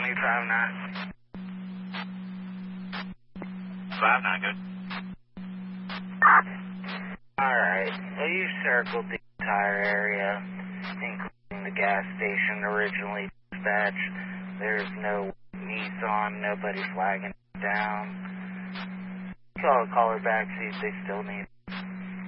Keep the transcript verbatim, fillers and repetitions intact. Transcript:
five nine. five nine, good. Alright, so you circled the entire area, including the gas station originally dispatched. There's no meets on, nobody flagging down. So I'll call her back, see if they still need